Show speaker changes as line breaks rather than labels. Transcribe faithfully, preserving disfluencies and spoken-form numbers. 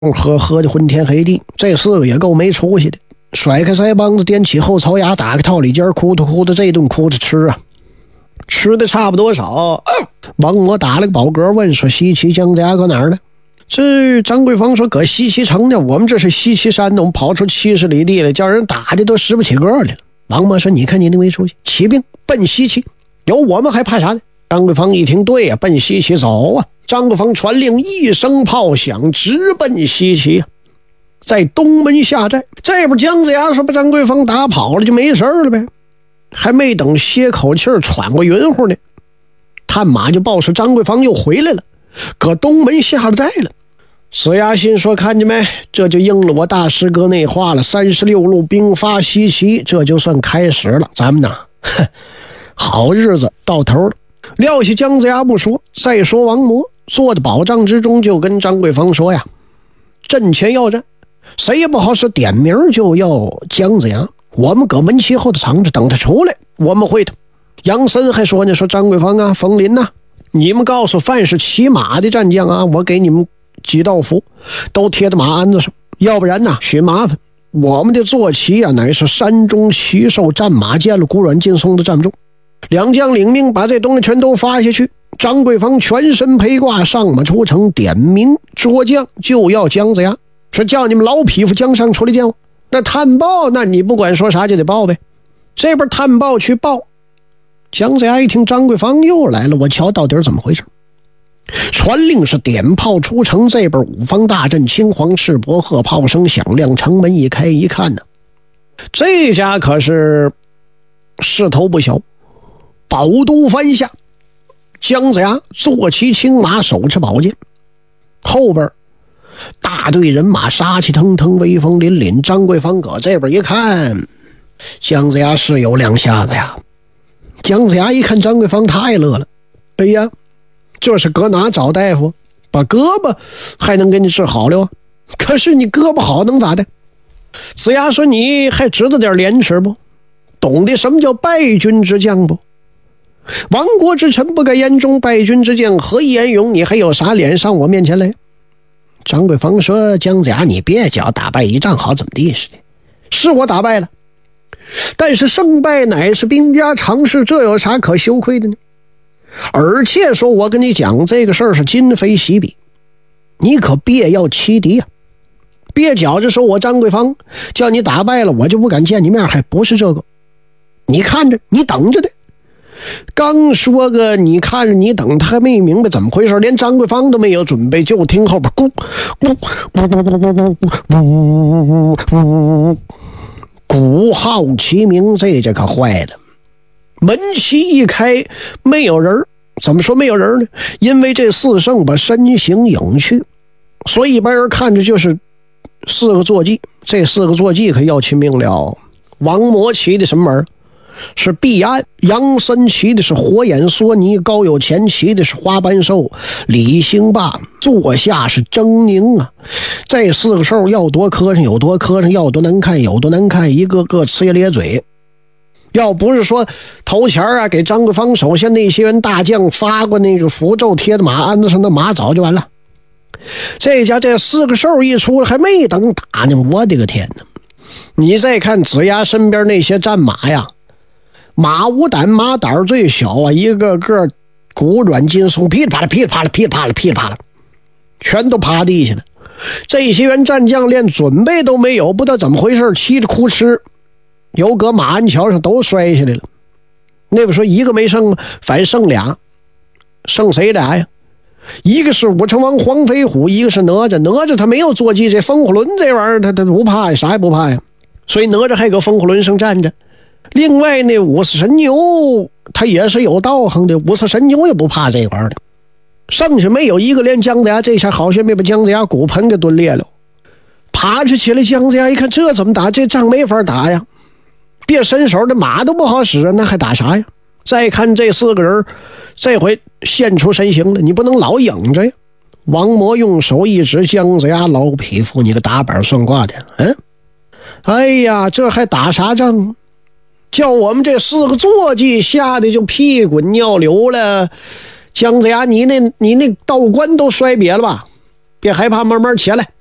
喝喝的昏天黑地，这四个也够没出息的。甩开腮帮子，掂起后槽牙，打开套里间，哭突哭的这顿哭着吃啊，吃的差不多少。啊、王魔打了个饱嗝，问说：“西岐姜子牙搁哪儿呢？”这张桂芳说：“搁西岐城呢，我们这是西岐山的，我们跑出七十里地来，叫人打的都拾不起个来了。”王魔说：“你看你那没出息，起兵奔西岐，有我们还怕啥呢？”张桂芳一听，对呀、啊，奔西岐走啊！张桂芳传令，一声炮响，直奔西岐，在东门下寨。这边姜子牙说把张桂芳打跑了就没事了呗，还没等歇口气喘过匀乎呢，探马就报说张桂芳又回来了，搁东门下了寨了。史牙心说：“看见没，这就应了我大师哥那话了，三十六路兵发西岐，这就算开始了。咱们呐，好日子到头了。”撂下姜子牙不说，再说王魔坐在宝帐之中，就跟张桂芳说呀：“阵前要战，谁也不好使，点名就要姜子牙。我们搁门旗后头藏着，等他出来，我们会他。”杨森还说呢，说张桂芳啊，冯林呐、啊，你们告诉凡是骑马的战将啊，我给你们几道符，都贴在马鞍子上，要不然呢，许麻烦。我们的坐骑啊，乃是山中骑兽战马见了骨软劲松的站不住。两将领命，把这东西全都发下去。张桂芳全身披挂上马出城，点名捉将，就要姜子牙，说叫你们老匹夫将上出来见我。那探报，那你不管说啥就得报呗。这边探报去报，姜子牙一听张桂芳又来了，我瞧到底怎么回事。传令是点炮出城，这边五方大阵，青黄赤膊鹤炮声响亮，城门一开一看呢，这家可是势头不小。宝都藩下，姜子牙坐骑青马，手持宝剑，后边大队人马杀气腾腾，威风凛凛。张桂芳搁这边一看，姜子牙是有两下子呀。姜子牙一看张桂芳太乐了，哎呀，这是搁哪找大夫？把胳膊还能给你治好了啊？可是你胳膊好能咋的？子牙说：“你还知道点廉耻不？懂得什么叫败军之将不？亡国之臣不该言中，败军之将何以言勇？你还有啥脸上我面前来？”张桂芳说：“姜子牙，你别讲打败一仗好怎么地似的，是我打败了，但是胜败乃是兵家常事，这有啥可羞愧的呢？而且说我跟你讲这个事儿是今非昔比，你可别要欺敌啊！别觉着说我张桂芳叫你打败了，我就不敢见你面，还不是这个。你看着，你等着的。”刚说个你看着你等，他还没明白怎么回事，连张桂芳都没有准备，就听后边咕咕咕咕咕咕咕，鼓号齐鸣，这就可坏了。门旗一开，没有人。怎么说没有人呢？因为这四圣把身形隐去，所以一般人看着就是四个坐骑。这四个坐骑可要亲命了。王魔骑的什么门？是毕安，杨森骑的是火眼狻猊，高有钱骑的是花斑兽，李兴霸坐下是狰狞啊。这四个兽要多磕碜有多磕碜，要多难看有多难看，一个个呲牙咧嘴。要不是说头前啊给张桂芳手下那些人大将发过那个符咒贴在马鞍子上，那马早就完了。这家这四个兽一出来还没等打呢，我的个天哪！你再看子牙身边那些战马呀，马无胆，马胆最小啊，一个个骨软筋松，噼里啪啦噼里啪啦噼里啪啦噼里啪啦，全都趴地下了。这些员战将连准备都没有，不知道怎么回事，气着哭哧，有搁马鞍桥上都摔下来了。那边说一个没剩，反剩俩，剩谁俩呀？一个是武成王黄飞虎，一个是哪吒。哪吒他没有坐骑，这风火轮这玩意儿他他不怕呀，啥也不怕呀，所以哪吒还搁风火轮上站着。另外那五色神牛他也是有道行的，五色神牛也不怕这玩意儿的。剩下没有一个，连姜子牙这下好像没把姜子牙骨盆给蹲裂了。爬着起来，姜子牙一看这怎么打，这仗没法打呀，别伸手，这马都不好使啊，那还打啥呀？再看这四个人这回现出身形了，你不能老影着呀。王魔用手一指，姜子牙，老匹夫，你个打板算卦的，嗯，哎呀，这还打啥仗？叫我们这四个坐骑吓得就屁滚尿流了。姜子牙，你那你那道观都摔瘪了吧？别害怕，慢慢起来。